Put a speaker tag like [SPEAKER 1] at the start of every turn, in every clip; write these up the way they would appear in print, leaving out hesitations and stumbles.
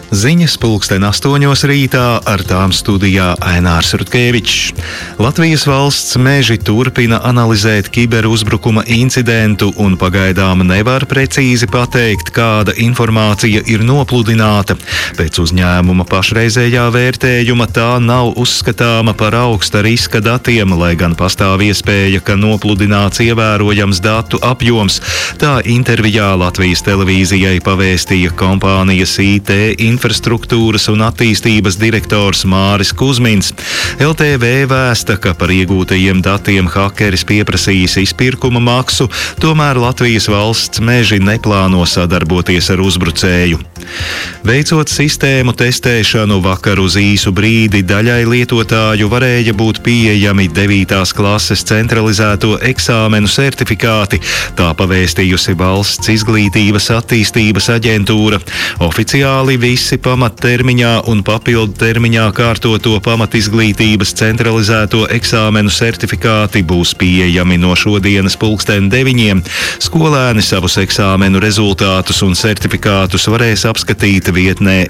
[SPEAKER 1] Ziņas 8:00 rītā, ar tām studijā Ainārs Rutkevičs. Latvijas valsts meži turpina analizēt kiberuzbrukuma incidentu un pagaidām nevar precīzi pateikt, kāda informācija ir nopludināta. Pēc uzņēmuma pašreizējā vērtējuma tā nav uzskatāma par augsta riska datiem, lai gan pastāv iespēja, ka nopludināts ievērojams datu apjoms. Tā intervijā Latvijas televīzijai pavēstīja kompānijas IT infrastruktūras un attīstības direktors Māris Kuzmins. LTV vēsta, ka par iegūtajiem datiem hakeris pieprasījis izpirkuma maksu, tomēr Latvijas valsts meži neplāno sadarboties ar uzbrucēju. Veicot sistēmu testēšanu, vakar uz īsu brīdi daļai lietotāju varēja būt pieejami 9. klases centralizēto eksāmenu certifikāti, tā pavēstījusi Valsts izglītības attīstības aģentūra. Oficiāli visi pamattermiņā un papildu termiņā kārtoto pamatizglītības centralizēto eksāmenu certifikāti būs pieejami no šodienas 9:00. Skolēni savus eksāmenu rezultātus un certifikātus varēs apskatīt vietnē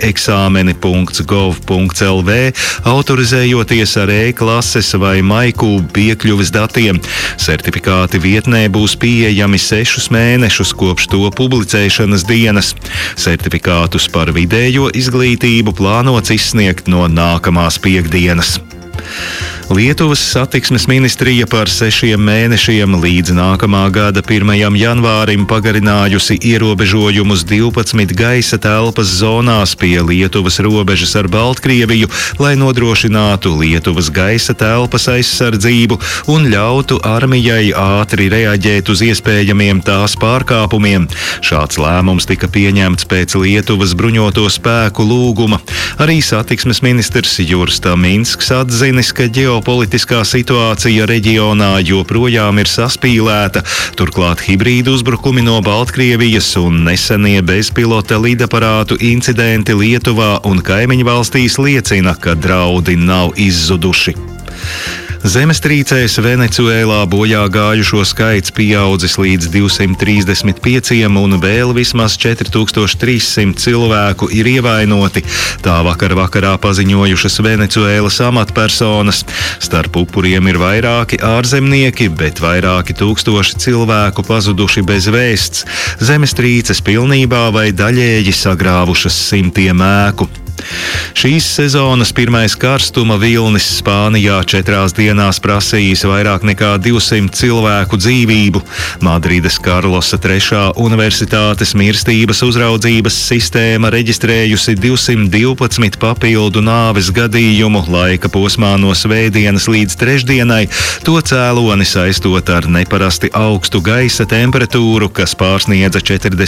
[SPEAKER 1] exameni.gov.lv, autorizējoties ar e-klases vai MyCube piekļuves datiem. Certifikāti vietnē būs pieejami 6 mēnešus kopš to publicēšanas dienas. Certifikātus par vidējo izglītību plānots izsniegt no nākamās piektdienas. Lietuvas satiksmes ministrija par 6 mēnešiem līdz nākamā gada 1. janvārim pagarinājusi ierobežojumus 12 gaisa telpas zonās pie Lietuvas robežas ar Baltkrieviju, lai nodrošinātu Lietuvas gaisa telpas aizsardzību un ļautu armijai ātri reaģēt uz iespējamiem tās pārkāpumiem. Šāds lēmums tika pieņemts pēc Lietuvas bruņoto spēku lūguma. Arī satiksmes ministrs Juris Taminsks atzinis, ka ģeopolitiskā situācija reģionā joprojām ir saspīlēta, turklāt hibrīdu uzbrukumi no Baltkrievijas un nesenie bezpilota lidaparātu incidenti Lietuvā un kaimiņvalstīs liecina, ka draudi nav izzuduši. Zemestrīcēs Venecuēlā bojā gājušo skaits pieaudzis līdz 235 un vēl vismaz 4300 cilvēku ir ievainoti. Tā vakarā paziņojušas Venecuēlas amatpersonas. Starp upuriem ir vairāki ārzemnieki, bet vairāki tūkstoši cilvēku pazuduši bez vēsts. Zemestrīces pilnībā vai daļēji sagrāvušas simtiem ēku. Šīs sezonas pirmais karstuma vilnis Spānijā 4 dienās prasījis vairāk nekā 200 cilvēku dzīvību. Madrides Karlosa III universitātes mirstības uzraudzības sistēma reģistrējusi 212 papildu nāves gadījumu laika posmā no svētdienas līdz trešdienai, to cēloni saistot ar neparasti augstu gaisa temperatūru, kas pārsniedza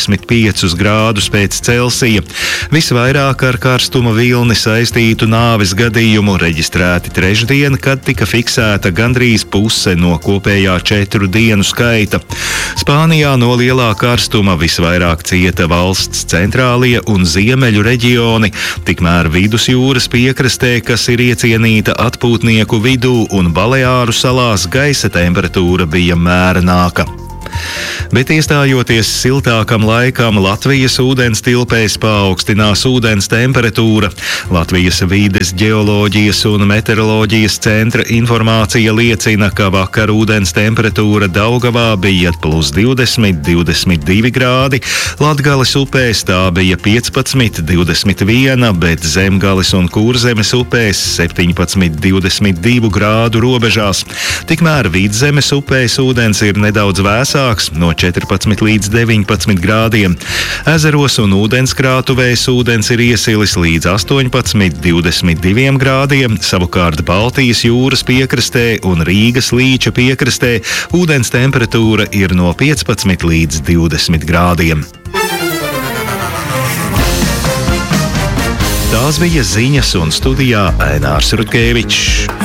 [SPEAKER 1] 45 grādus pēc Celsija. Visvairāk ar karstuma vilni saistītu nāves gadījumu reģistrēti trešdien, kad tika fiksēta gandrīz puse no kopējā 4 dienu skaita. Spānijā no lielā karstuma visvairāk cieta valsts centrālie un ziemeļu reģioni, tikmēr vidusjūras piekrastē, kas ir iecienīta atpūtnieku vidū, un Baleāru salās gaisa temperatūra bija mērenāka. Bet iestājoties siltākam laikam, Latvijas ūdens tilpēs paaugstinās ūdens temperatūra. Latvijas vides, ģeoloģijas un meteoroloģijas centra informācija liecina, ka vakar ūdens temperatūra Daugavā bija +20, 22 grādi, Latgales upēs tā bija 15, 21, bet Zemgales un Kurzemes upēs 17, 22 grādu robežās. Tikmēr Vidzemes upēs ūdens ir nedaudz vēsāks, no 14 līdz 19 grādiem. Ezeros un ūdenskrātuvēs ūdens ir iesilis līdz 18, 22 grādiem, savukārt Baltijas jūras piekrastē un Rīgas līča piekrastē ūdens temperatūra ir no 15 līdz 20 grādiem. Tās bija ziņas un studijā Ainārs Rutkevičs.